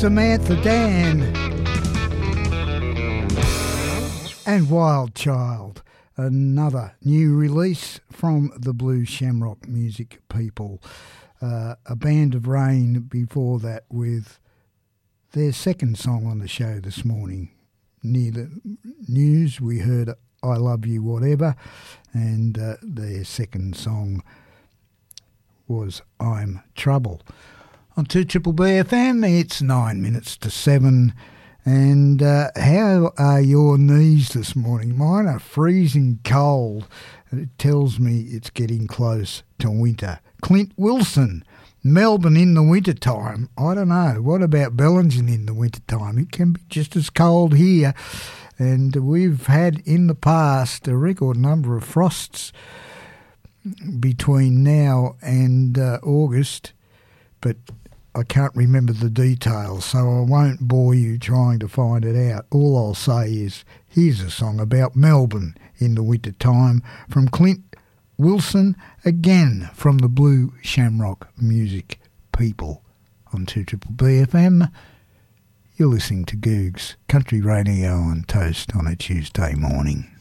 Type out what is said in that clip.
Samantha Dan and Wild Child, another new release from the Blue Shamrock Music people. A Band of Rain before that with their second song on the show this morning. Near the news we heard I Love You Whatever, and their second song was I'm Trouble. On 2BBB FM, it's 9 minutes to 7. And how are your knees this morning? Mine are freezing cold. It tells me it's getting close to winter. Clint Wilson, Melbourne in the winter time. I don't know. What about Bellingen in the winter time? It can be just as cold here. And we've had in the past a record number of frosts between now and August, but I can't remember the details, so I won't bore you trying to find it out. All I'll say is, here's a song about Melbourne in the winter time from Clint Wilson, again from the Blue Shamrock Music people on 2BBB FM. You're listening to Googs Country Radio on Toast on a Tuesday morning.